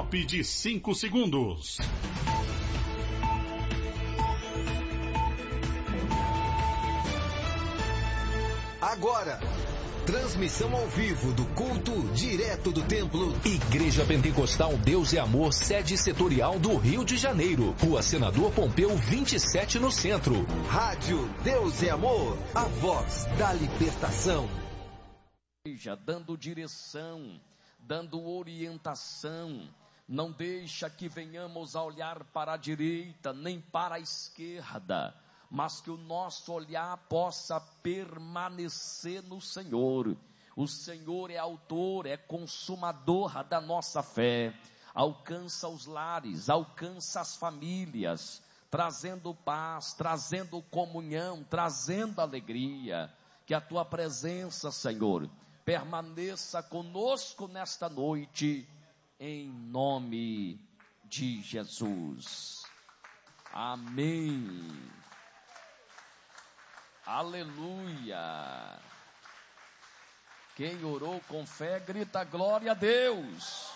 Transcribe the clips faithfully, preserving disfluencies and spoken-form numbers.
WhatsApp de cinco segundos. Agora, transmissão ao vivo do culto direto do templo Igreja Pentecostal Deus é Amor, sede setorial do Rio de Janeiro, Rua Senador Pompeu vinte e sete, no centro. Rádio Deus é Amor, a voz da libertação. Dando direção, dando orientação, não deixa que venhamos a olhar para a direita nem para a esquerda, mas que o nosso olhar possa permanecer no Senhor. O Senhor é autor, é consumador da nossa fé. Alcança os lares, alcança as famílias, trazendo paz, trazendo comunhão, trazendo alegria. Que a tua presença, Senhor, permaneça conosco nesta noite, em nome de Jesus. Amém. Aleluia. Quem orou com fé, grita glória a Deus.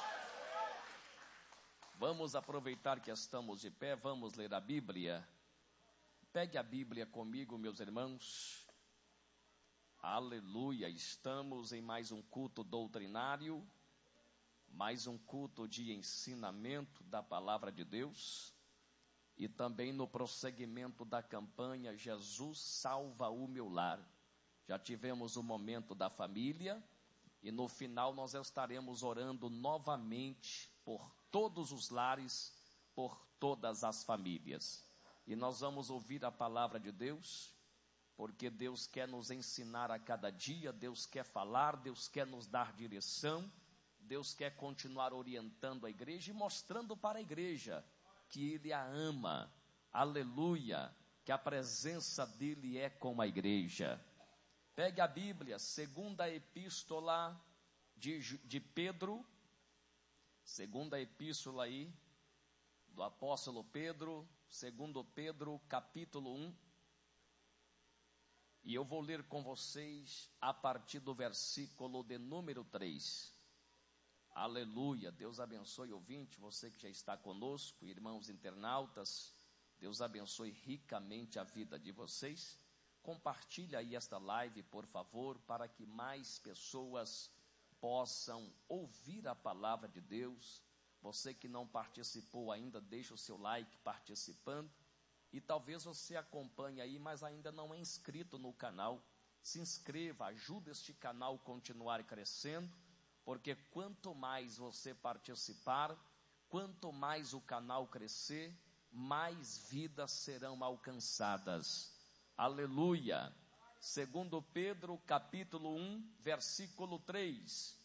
Vamos aproveitar que estamos de pé, vamos ler a Bíblia. Pegue a Bíblia comigo, meus irmãos. Aleluia, estamos em mais um culto doutrinário, mais um culto de ensinamento da palavra de Deus, e também no prosseguimento da campanha Jesus Salva o Meu Lar. Já tivemos o momento da família, e no final nós estaremos orando novamente por todos os lares, por todas as famílias. E nós vamos ouvir a palavra de Deus, porque Deus quer nos ensinar a cada dia, Deus quer falar, Deus quer nos dar direção, Deus quer continuar orientando a igreja e mostrando para a igreja que Ele a ama, aleluia, que a presença dEle é com a igreja. Pegue a Bíblia, segunda epístola de, de Pedro, segunda epístola aí, do apóstolo Pedro, segundo Pedro, capítulo um, e eu vou ler com vocês a partir do versículo de número três. Aleluia, Deus abençoe o ouvinte, você que já está conosco, irmãos internautas, Deus abençoe ricamente a vida de vocês. Compartilhe aí esta live, por favor, para que mais pessoas possam ouvir a palavra de Deus. Você que não participou ainda, deixa o seu like participando. E talvez você acompanhe aí, mas ainda não é inscrito no canal. Se inscreva, ajude este canal a continuar crescendo, porque quanto mais você participar, quanto mais o canal crescer, mais vidas serão alcançadas. Aleluia. Segundo Pedro, capítulo um, versículo três.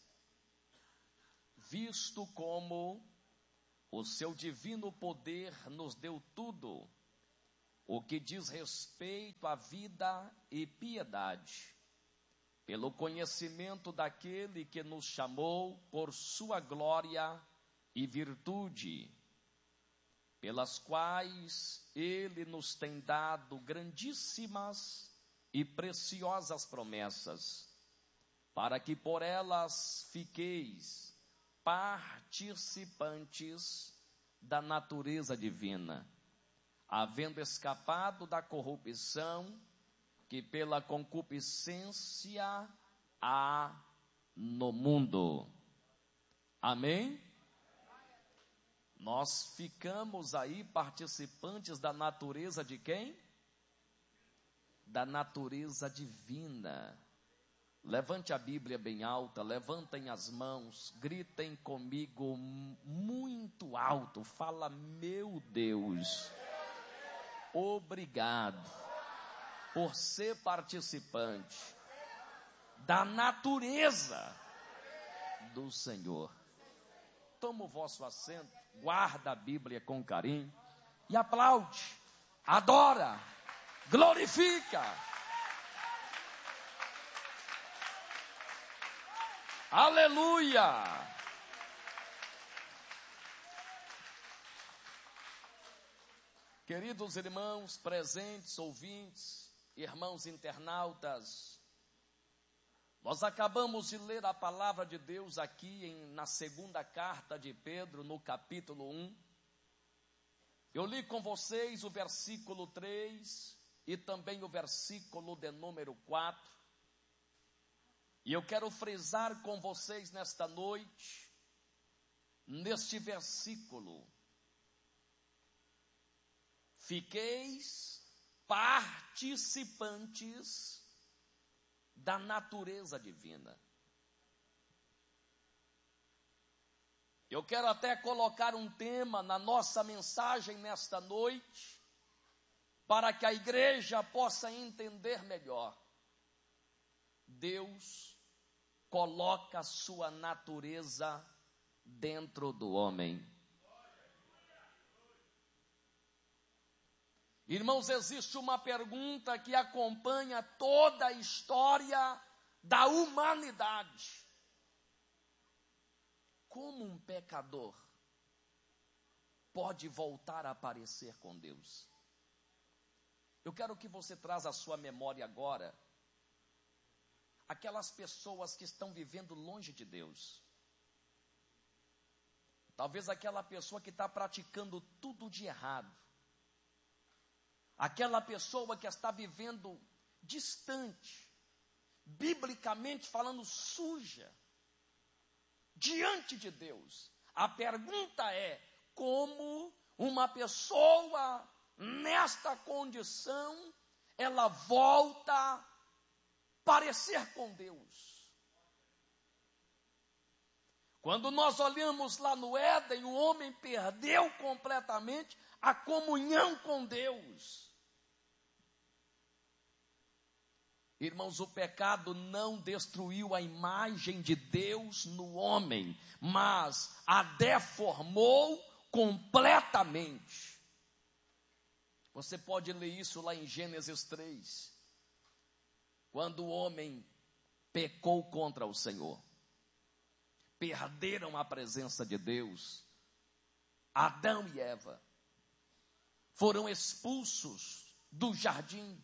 Visto como o seu divino poder nos deu tudo, o que diz respeito à vida e piedade, pelo conhecimento daquele que nos chamou por sua glória e virtude, pelas quais Ele nos tem dado grandíssimas e preciosas promessas, para que por elas fiqueis participantes da natureza divina, havendo escapado da corrupção que pela concupiscência há no mundo. Amém? Nós ficamos aí participantes da natureza de quem? Da natureza divina. Levante a Bíblia bem alta, levantem as mãos, gritem comigo muito alto, fala: meu Deus, obrigado por ser participante da natureza do Senhor. Toma o vosso assento, guarda a Bíblia com carinho e aplaude, adora, glorifica. Aleluia! Queridos irmãos presentes, ouvintes, irmãos internautas, Nós acabamos de ler a palavra de Deus aqui em, na segunda carta de Pedro, no capítulo um. Eu li com vocês o versículo três e também o versículo de número quatro. E eu quero frisar com vocês nesta noite, neste versículo: fiqueis participantes da natureza divina. Eu quero até colocar um tema na nossa mensagem nesta noite, para que a igreja possa entender melhor. Deus coloca a sua natureza dentro do homem. Irmãos, existe uma pergunta que acompanha toda a história da humanidade. Como um pecador pode voltar a aparecer com Deus? Eu quero que você traga à sua memória agora aquelas pessoas que estão vivendo longe de Deus. Talvez aquela pessoa que está praticando tudo de errado. Aquela pessoa que está vivendo distante, biblicamente falando, suja, diante de Deus. A pergunta é: como uma pessoa nesta condição, ela volta a parecer com Deus? Quando nós olhamos lá no Éden, o homem perdeu completamente a comunhão com Deus. Irmãos, o pecado não destruiu a imagem de Deus no homem, mas a deformou completamente. Você pode ler isso lá em Gênesis três, quando o homem pecou contra o Senhor, perderam a presença de Deus. Adão e Eva foram expulsos do jardim.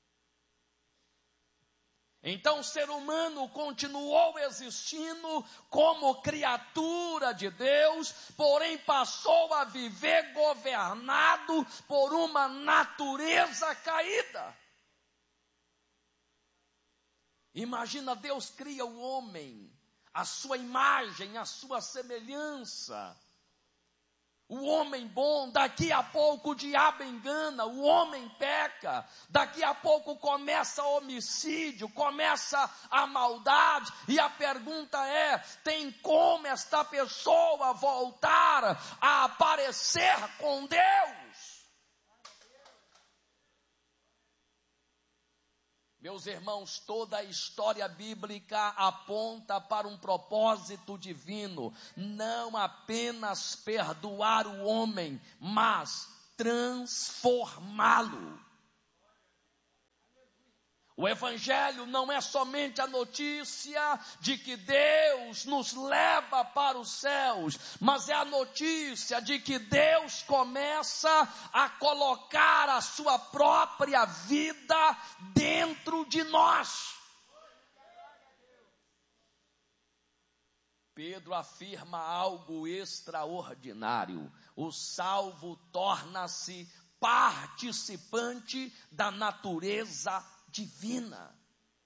Então o ser humano continuou existindo como criatura de Deus, porém passou a viver governado por uma natureza caída. Imagina, Deus cria o homem, a sua imagem, a sua semelhança. O homem bom, daqui a pouco o diabo engana, o homem peca, daqui a pouco começa homicídio, começa a maldade, e a pergunta é: tem como esta pessoa voltar a aparecer com Deus? Meus irmãos, toda a história bíblica aponta para um propósito divino, não apenas perdoar o homem, mas transformá-lo. O Evangelho não é somente a notícia de que Deus nos leva para os céus, mas é a notícia de que Deus começa a colocar a sua própria vida dentro de nós. Pedro afirma algo extraordinário: o salvo torna-se participante da natureza divina.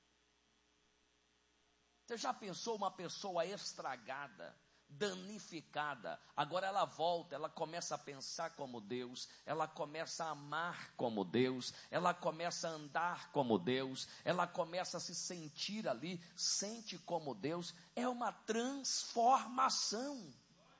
Você já pensou uma pessoa estragada, danificada, agora ela volta, ela começa a pensar como Deus, ela começa a amar como Deus, ela começa a andar como Deus, ela começa a se sentir ali, sente como Deus. É uma transformação.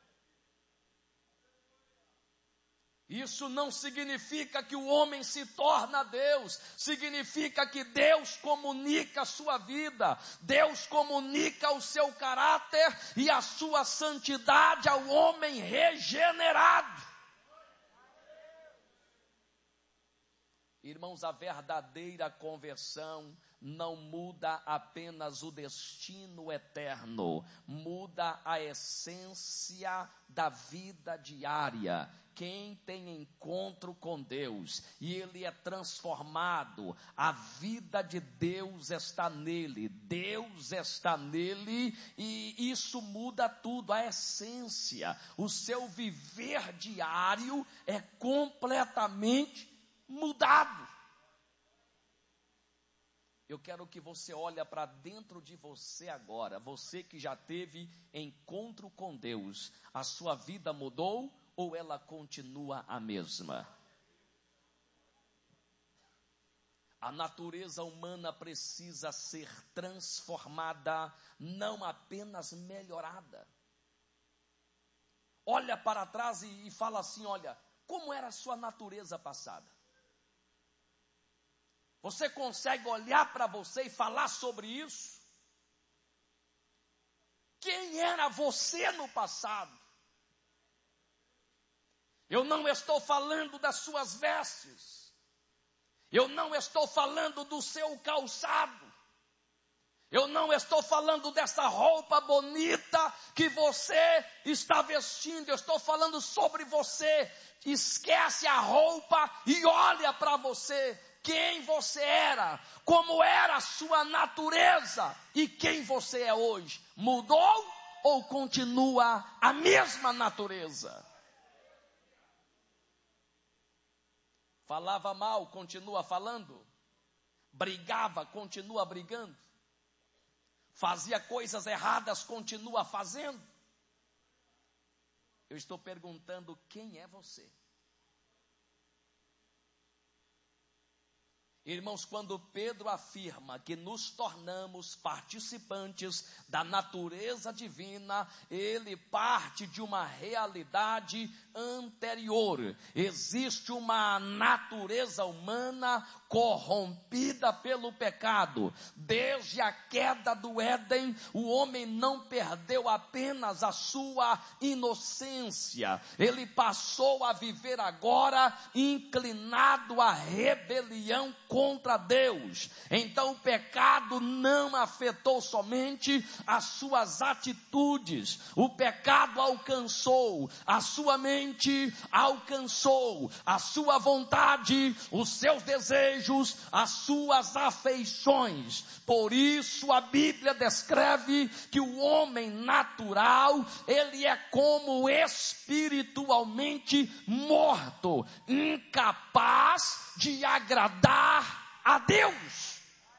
Isso não significa que o homem se torna Deus, significa que Deus comunica a sua vida, Deus comunica o seu caráter e a sua santidade ao homem regenerado. Irmãos, a verdadeira conversão não muda apenas o destino eterno, muda a essência da vida diária. Quem tem encontro com Deus e ele é transformado, a vida de Deus está nele, Deus está nele, e isso muda tudo, a essência. O seu viver diário é completamente mudado. Eu quero que você olhe para dentro de você agora, você que já teve encontro com Deus, a sua vida mudou ou ela continua a mesma? A natureza humana precisa ser transformada, não apenas melhorada. Olha para trás e, e fala assim, olha, como era a sua natureza passada? Você consegue olhar para você e falar sobre isso? Quem era você no passado? Eu não estou falando das suas vestes. Eu não estou falando do seu calçado. Eu não estou falando dessa roupa bonita que você está vestindo. Eu estou falando sobre você. Esquece a roupa e olha para você. Quem você era, como era a sua natureza e quem você é hoje. Mudou ou continua a mesma natureza? Falava mal, continua falando. Brigava, continua brigando. Fazia coisas erradas, continua fazendo. Eu estou perguntando, quem é você? Irmãos, quando Pedro afirma que nos tornamos participantes da natureza divina, ele parte de uma realidade anterior. Existe uma natureza humana corrompida pelo pecado. Desde a queda do Éden, o homem não perdeu apenas a sua inocência. Ele passou a viver agora inclinado à rebelião contra Deus. Então o pecado não afetou somente as suas atitudes. O pecado alcançou a sua mente, alcançou a sua vontade, os seus desejos, as suas afeições. Por isso a Bíblia descreve que o homem natural, ele é como espiritualmente morto, incapaz de agradar a Deus.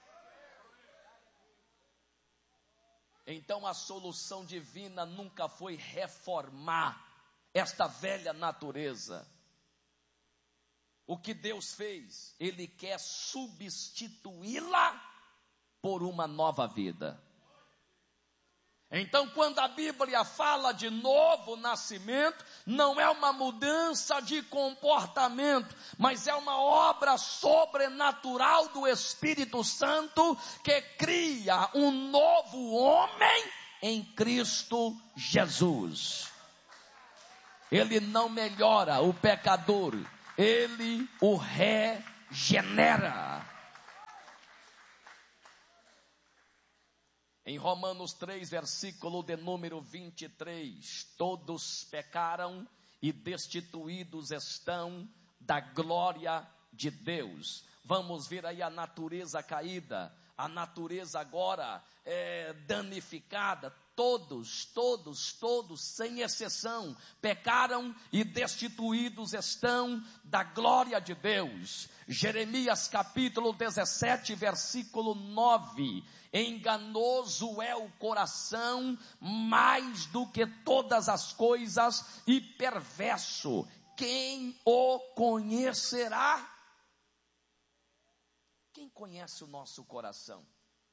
Então a solução divina nunca foi reformar esta velha natureza. O que Deus fez, Ele quer substituí-la por uma nova vida. Então, quando a Bíblia fala de novo nascimento, não é uma mudança de comportamento, mas é uma obra sobrenatural do Espírito Santo que cria um novo homem em Cristo Jesus. Ele não melhora o pecador, ele o regenera. Em Romanos três, versículo de número vinte e três, todos pecaram e destituídos estão da glória de Deus. Vamos ver aí a natureza caída, a natureza agora é, danificada. Todos, todos, todos, sem exceção, pecaram e destituídos estão da glória de Deus. Jeremias capítulo dezessete, versículo nove. Enganoso é o coração mais do que todas as coisas e perverso. Quem o conhecerá? Quem conhece o nosso coração?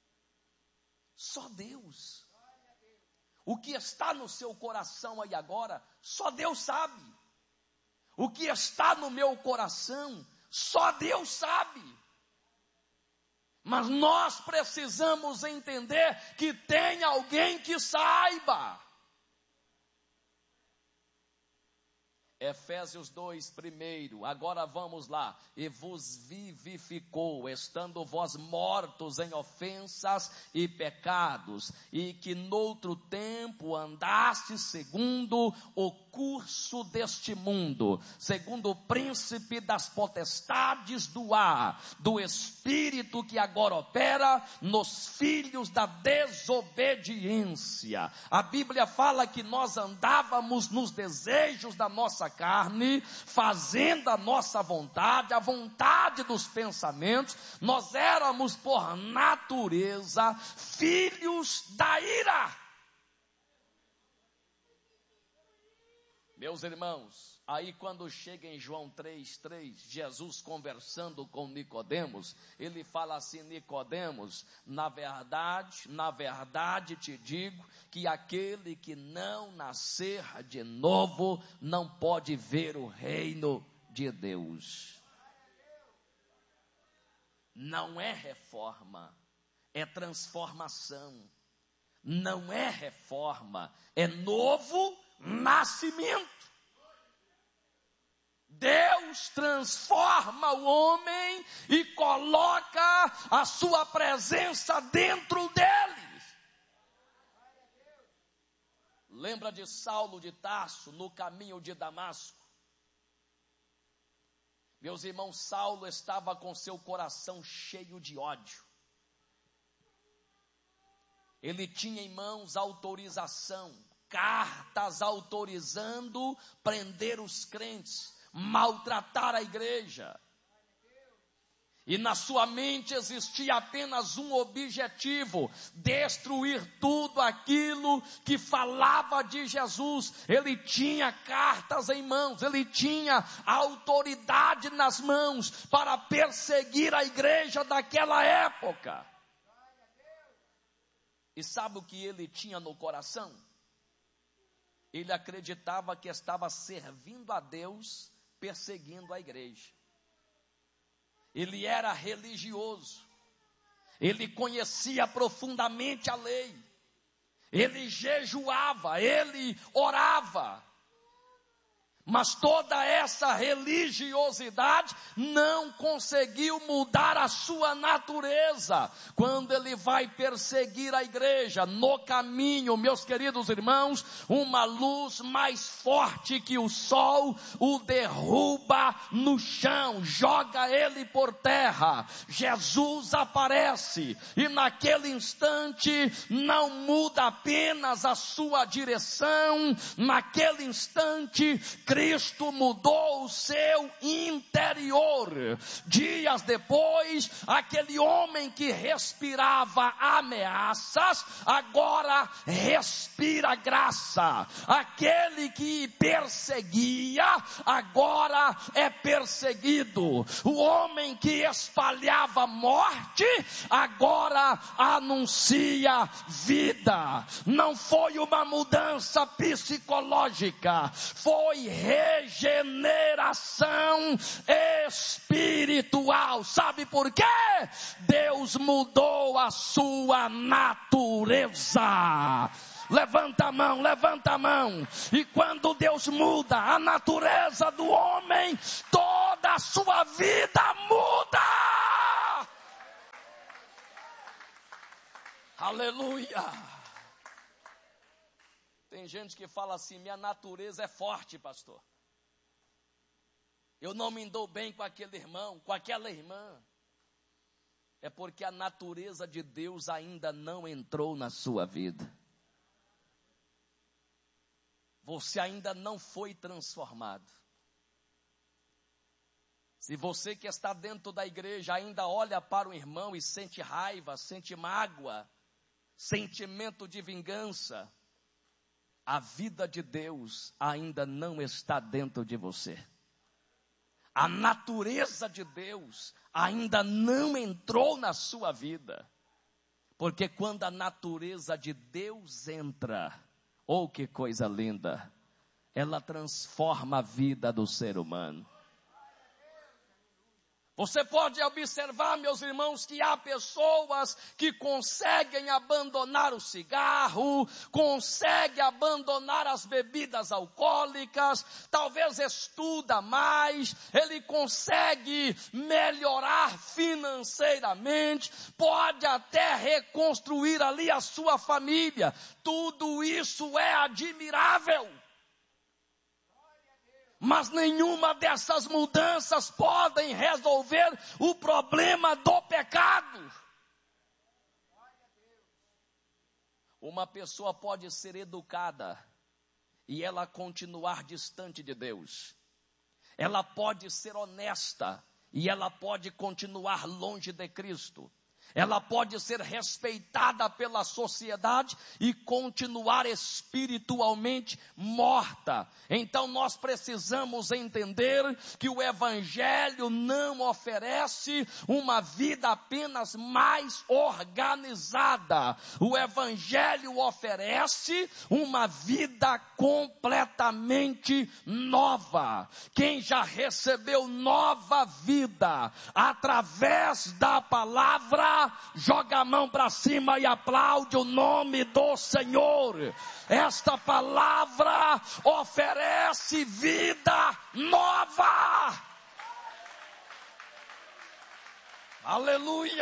Só Deus. O que está no seu coração aí agora, só Deus sabe. O que está no meu coração, só Deus sabe. Mas nós precisamos entender que tem alguém que saiba. Efésios dois, primeiro, agora vamos lá. E vos vivificou, estando vós mortos em ofensas e pecados, e que noutro tempo andaste segundo o curso deste mundo, segundo o príncipe das potestades do ar, do espírito que agora opera nos filhos da desobediência. A Bíblia fala que nós andávamos nos desejos da nossa carne, fazendo a nossa vontade, a vontade dos pensamentos. Nós éramos por natureza filhos da ira. Meus irmãos, aí quando chega em João três, três, Jesus conversando com Nicodemos, ele fala assim: Nicodemos, na verdade, na verdade te digo que aquele que não nascer de novo não pode ver o reino de Deus. Não é reforma, é transformação. Não é reforma, é novo nascimento. Deus transforma o homem e coloca a sua presença dentro dele. Lembra de Saulo de Tarso no caminho de Damasco? Meus irmãos, Saulo estava com seu coração cheio de ódio. Ele tinha em mãos autorização, cartas autorizando prender os crentes, maltratar a igreja. E na sua mente existia apenas um objetivo: destruir tudo aquilo que falava de Jesus. Ele tinha cartas em mãos, ele tinha autoridade nas mãos para perseguir a igreja daquela época. E sabe o que ele tinha no coração? Ele acreditava que estava servindo a Deus, perseguindo a igreja. Ele era religioso, ele conhecia profundamente a lei, ele jejuava, ele orava. Mas toda essa religiosidade não conseguiu mudar a sua natureza. Quando ele vai perseguir a igreja, no caminho, meus queridos irmãos, uma luz mais forte que o sol o derruba no chão, joga ele por terra. Jesus aparece e naquele instante não muda apenas a sua direção, naquele instante Cristo mudou o seu interior. Dias depois, aquele homem que respirava ameaças, agora respira graça. Aquele que perseguia, agora é perseguido. O homem que espalhava morte, agora anuncia vida. Não foi uma mudança psicológica, foi regeneração espiritual. Sabe por quê? Deus mudou a sua natureza. Levanta a mão, levanta a mão. E quando Deus muda a natureza do homem, toda a sua vida muda. Aleluia. Tem gente que fala assim: minha natureza é forte, pastor. Eu não me dou bem com aquele irmão, com aquela irmã. É porque a natureza de Deus ainda não entrou na sua vida. Você ainda não foi transformado. Se você que está dentro da igreja ainda olha para o irmão e sente raiva, sente mágoa, sentimento de vingança, a vida de Deus ainda não está dentro de você. A natureza de Deus ainda não entrou na sua vida. Porque quando a natureza de Deus entra, oh, que coisa linda, ela transforma a vida do ser humano. Você pode observar, meus irmãos, que há pessoas que conseguem abandonar o cigarro, conseguem abandonar as bebidas alcoólicas, talvez estuda mais, ele consegue melhorar financeiramente, pode até reconstruir ali a sua família. Tudo isso é admirável. Mas nenhuma dessas mudanças podem resolver o problema do pecado. Uma pessoa pode ser educada e ela continuar distante de Deus. Ela pode ser honesta e ela pode continuar longe de Cristo. Ela pode ser respeitada pela sociedade e continuar espiritualmente morta. Então nós precisamos entender que o Evangelho não oferece uma vida apenas mais organizada. O Evangelho oferece uma vida completamente nova. Quem já recebeu nova vida através da palavra, joga a mão para cima e aplaude o nome do Senhor. Esta palavra oferece vida nova. Aleluia.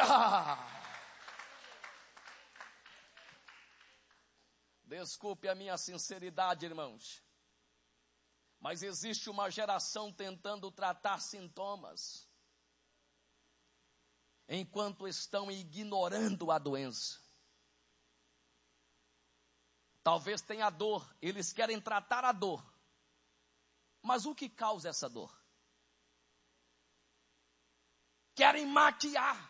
Desculpe a minha sinceridade, irmãos, mas existe uma geração tentando tratar sintomas, enquanto estão ignorando a doença. Talvez tenha dor, eles querem tratar a dor. Mas o que causa essa dor? Querem maquiar.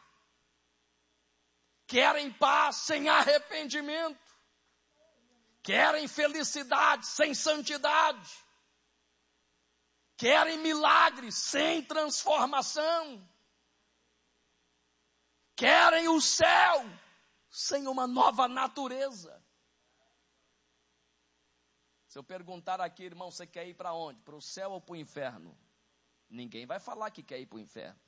Querem paz sem arrependimento. Querem felicidade sem santidade. Querem milagres sem transformação. Querem o céu sem uma nova natureza. Se eu perguntar aqui, irmão, você quer ir para onde? Para o céu ou para o inferno? Ninguém vai falar que quer ir para o inferno.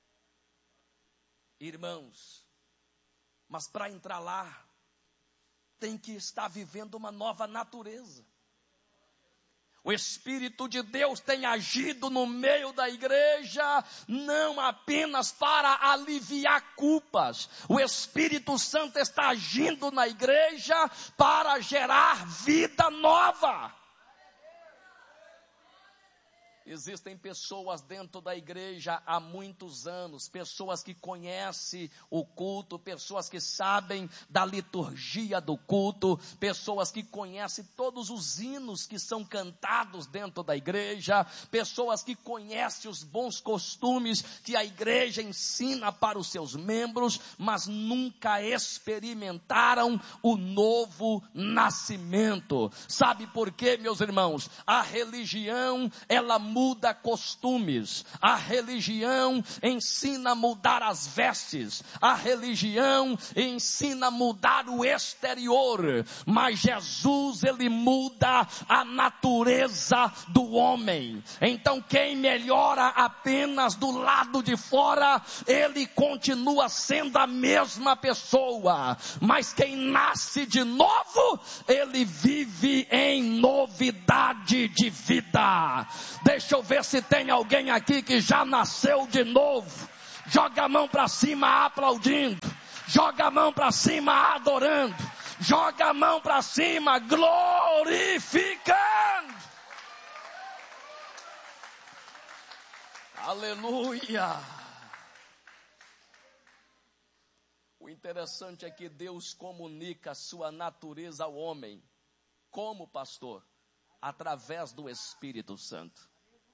Irmãos, mas para entrar lá, tem que estar vivendo uma nova natureza. O Espírito de Deus tem agido no meio da igreja, não apenas para aliviar culpas. O Espírito Santo está agindo na igreja para gerar vida nova. Existem pessoas dentro da igreja há muitos anos, pessoas que conhecem o culto, pessoas que sabem da liturgia do culto, pessoas que conhecem todos os hinos que são cantados dentro da igreja, pessoas que conhecem os bons costumes que a igreja ensina para os seus membros, mas nunca experimentaram o novo nascimento. Sabe por quê, meus irmãos? A religião, ela muda costumes, a religião ensina a mudar as vestes, a religião ensina a mudar o exterior, mas Jesus, ele muda a natureza do homem. Então quem melhora apenas do lado de fora, ele continua sendo a mesma pessoa, mas quem nasce de novo, ele vive em novidade de vida. Deixa Deixa eu ver se tem alguém aqui que já nasceu de novo. Joga a mão para cima aplaudindo. Joga a mão para cima adorando. Joga a mão para cima glorificando. Aleluia. O interessante é que Deus comunica a sua natureza ao homem. Como, pastor? Através do Espírito Santo.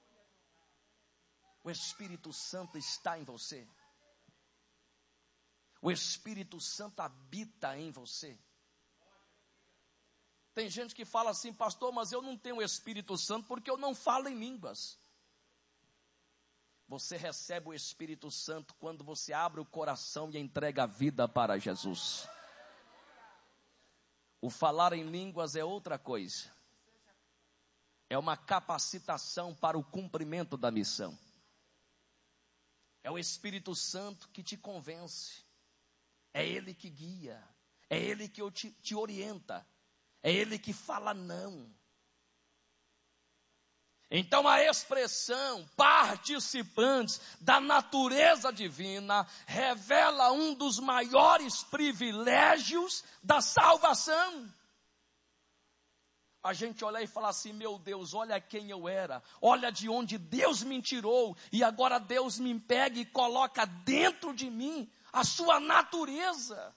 O Espírito Santo está em você. O Espírito Santo habita em você. Tem gente que fala assim, pastor, mas eu não tenho o Espírito Santo porque eu não falo em línguas. Você recebe o Espírito Santo quando você abre o coração e entrega a vida para Jesus. O falar em línguas é outra coisa. É uma capacitação para o cumprimento da missão. É o Espírito Santo que te convence. É Ele que guia. É Ele que te, te orienta. É Ele que fala não. Então a expressão participantes da natureza divina revela um dos maiores privilégios da salvação. A gente olha e fala assim, meu Deus, olha quem eu era, olha de onde Deus me tirou, e agora Deus me pega e coloca dentro de mim a sua natureza.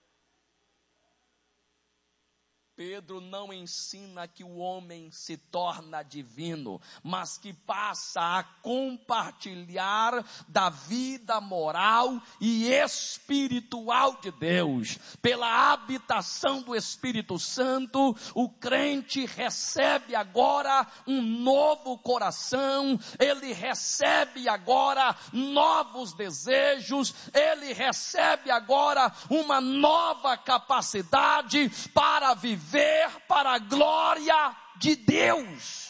Pedro não ensina que o homem se torna divino, mas que passa a compartilhar da vida moral e espiritual de Deus. Pela habitação do Espírito Santo, o crente recebe agora um novo coração, ele recebe agora novos desejos, ele recebe agora uma nova capacidade para viver. Viver para a glória de Deus.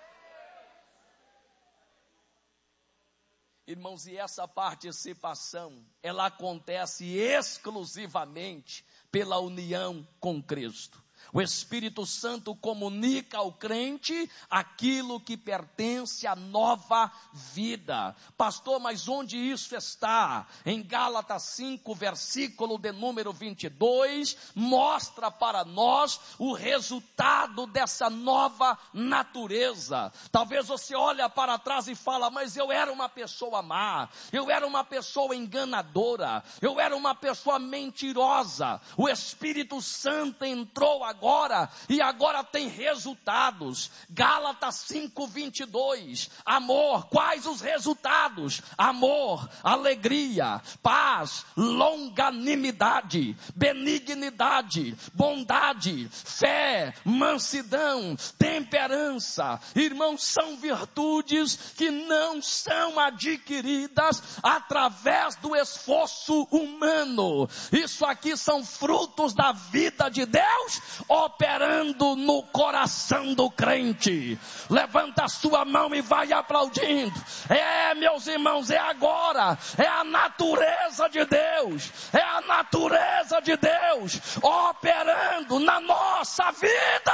Irmãos, e essa participação, ela acontece exclusivamente pela união com Cristo. O Espírito Santo comunica ao crente aquilo que pertence à nova vida. Pastor, mas onde isso está? Em Gálatas cinco, versículo de número vinte e dois, mostra para nós o resultado dessa nova natureza. Talvez você olhe para trás e fala, mas eu era uma pessoa má, eu era uma pessoa enganadora, eu era uma pessoa mentirosa. O Espírito Santo entrou agora. Agora, e agora tem resultados. Gálatas cinco, vinte e dois, amor, quais os resultados? Amor, alegria, paz, longanimidade, benignidade, bondade, fé, mansidão, temperança. Irmãos, são virtudes que não são adquiridas através do esforço humano. Isso aqui são frutos da vida de Deus operando no coração do crente. Levanta a sua mão e vai aplaudindo. É, meus irmãos, é agora. É a natureza de Deus. É a natureza de Deus operando na nossa vida.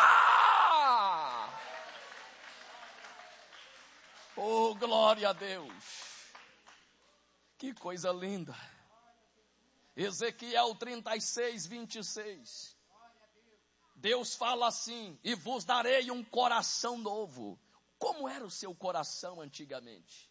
Oh, glória a Deus. Que coisa linda. Ezequiel trinta e seis, vinte e seis. Deus fala assim, e vos darei um coração novo. Como era o seu coração antigamente?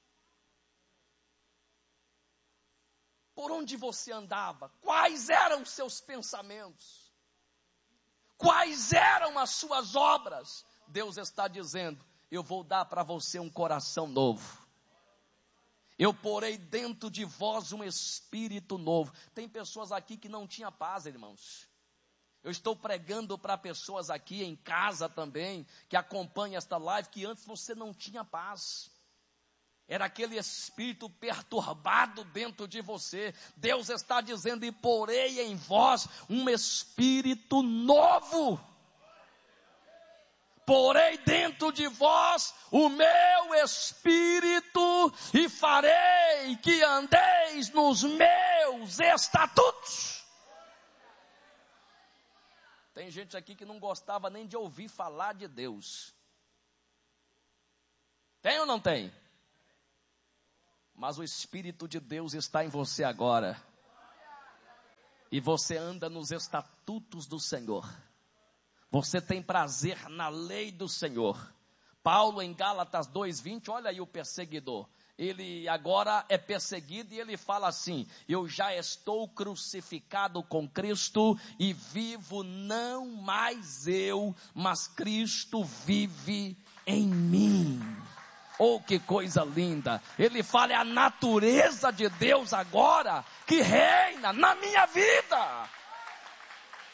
Por onde você andava? Quais eram os seus pensamentos? Quais eram as suas obras? Deus está dizendo, eu vou dar para você um coração novo. Eu porei dentro de vós um espírito novo. Tem pessoas aqui que não tinham paz, irmãos. Eu estou pregando para pessoas aqui em casa também, que acompanham esta live, que antes você não tinha paz. Era aquele espírito perturbado dentro de você. Deus está dizendo, e porei em vós um espírito novo. Porei dentro de vós o meu espírito e farei que andeis nos meus estatutos. Tem gente aqui que não gostava nem de ouvir falar de Deus. Tem ou não tem? Mas o Espírito de Deus está em você agora. E você anda nos estatutos do Senhor. Você tem prazer na lei do Senhor. Paulo em Gálatas dois, vinte, olha aí o perseguidor. Ele agora é perseguido e ele fala assim, eu já estou crucificado com Cristo e vivo não mais eu, mas Cristo vive em mim. Oh, que coisa linda. Ele fala, é a natureza de Deus agora que reina na minha vida.